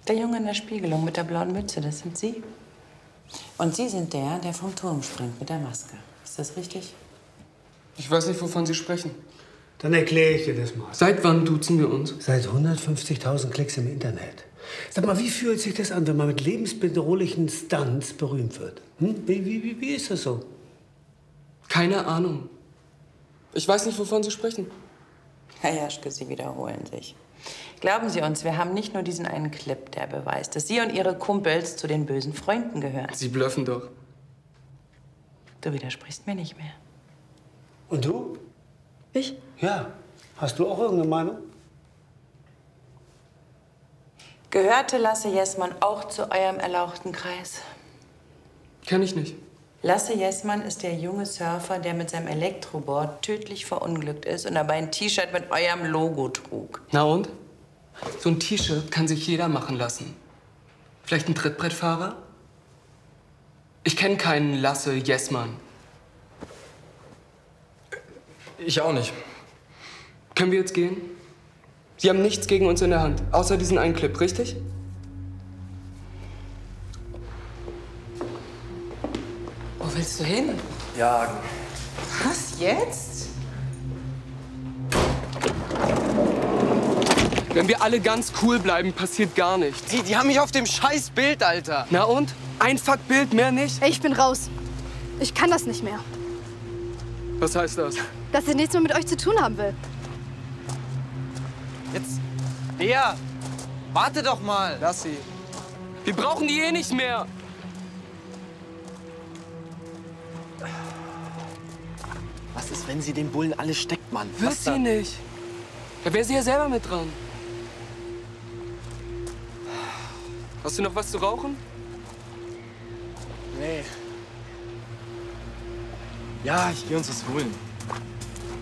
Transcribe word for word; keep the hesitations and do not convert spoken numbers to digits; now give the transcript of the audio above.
Der Junge in der Spiegelung mit der blauen Mütze, das sind Sie. Und Sie sind der, der vom Turm springt mit der Maske. Ist das richtig? Ich weiß nicht, wovon Sie sprechen. Dann erkläre ich dir das mal. Seit wann duzen wir uns? Seit hundertfünfzigtausend Klicks im Internet. Sag mal, wie fühlt sich das an, wenn man mit lebensbedrohlichen Stunts berühmt wird? Hm? Wie, wie, wie, wie ist das so? Keine Ahnung. Ich weiß nicht, wovon Sie sprechen. Herr Jaschke, Sie wiederholen sich. Glauben Sie uns, wir haben nicht nur diesen einen Clip, der beweist, dass Sie und Ihre Kumpels zu den bösen Freunden gehören. Sie blöffen doch. Du widersprichst mir nicht mehr. Und du? Ich? Ja. Hast du auch irgendeine Meinung? Gehörte Lasse Jessmann auch zu eurem erlauchten Kreis? Kenn ich nicht. Lasse Jessmann ist der junge Surfer, der mit seinem Elektroboard tödlich verunglückt ist und dabei ein T-Shirt mit eurem Logo trug. Na und? So ein T-Shirt kann sich jeder machen lassen. Vielleicht ein Trittbrettfahrer? Ich kenne keinen Lasse Jessmann. Ich auch nicht. Können wir jetzt gehen? Sie haben nichts gegen uns in der Hand, außer diesen einen Clip, richtig? Wo willst du hin? Jagen. Was, jetzt? Wenn wir alle ganz cool bleiben, passiert gar nichts. Die, die haben mich auf dem scheiß Bild, Alter. Na und? Ein Fuckbild, mehr nicht? Ich bin raus. Ich kann das nicht mehr. Was heißt das? Dass ich nichts mehr mit euch zu tun haben will. Jetzt. Bea, warte doch mal. Lass sie. Wir brauchen die eh nicht mehr. Was ist, wenn sie den Bullen alle steckt, Mann? Wird Was sie dann? nicht. Da wäre sie ja selber mit dran. Hast du noch was zu rauchen? Nee. Ja, ich geh uns was holen.